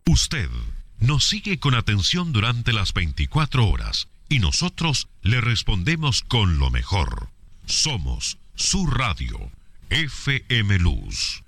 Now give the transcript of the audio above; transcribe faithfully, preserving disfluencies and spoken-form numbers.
Usted nos sigue con atención durante las veinticuatro horas y nosotros le respondemos con lo mejor. Somos su radio, F M Luz.